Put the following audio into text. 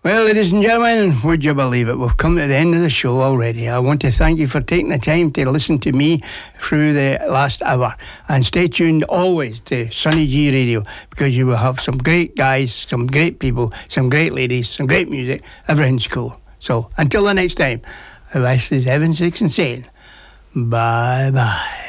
Well, ladies and gentlemen, would you believe it? We've come to the end of the show already. I want to thank you for taking the time to listen to me through the last hour. And stay tuned always to Sunny G Radio, because you will have some great guys, some great people, some great ladies, some great music. Everything's cool. So, until the next time, this is Evan Sixon saying, bye-bye.